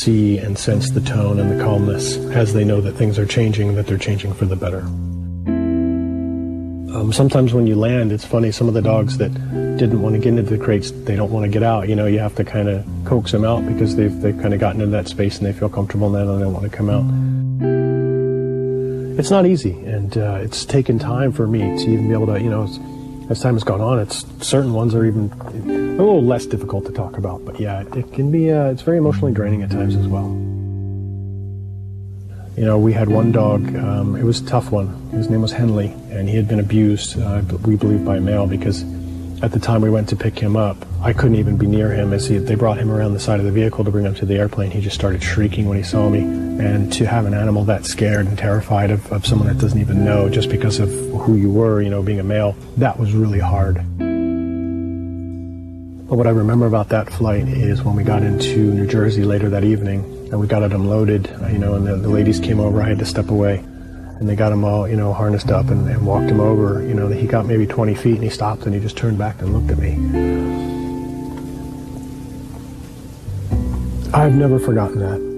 see and sense the tone and the calmness as they know that things are changing and that they're changing for the better. Sometimes when you land, it's funny, some of the dogs that didn't want to get into the crates, they don't want to get out. You know, you have to kind of coax them out because they've kind of gotten into that space and they feel comfortable now and they don't want to come out. It's not easy, and it's taken time for me to even be able to, you know, as time has gone on, certain ones are even a little less difficult to talk about. But yeah, it can be, it's very emotionally draining at times as well. You know, we had one dog, it was a tough one. His name was Henley, and he had been abused, we believe, by a male, because at the time we went to pick him up, I couldn't even be near him. As they brought him around the side of the vehicle to bring him to the airplane, he just started shrieking when he saw me. And to have an animal that scared and terrified of someone that doesn't even know just because of who you were, you know, being a male, that was really hard. But what I remember about that flight is when we got into New Jersey later that evening, and we got it unloaded, you know, and the ladies came over, I had to step away, and they got him all, you know, harnessed up and walked him over. You know, he got maybe 20 feet and he stopped and he just turned back and looked at me. I've never forgotten that.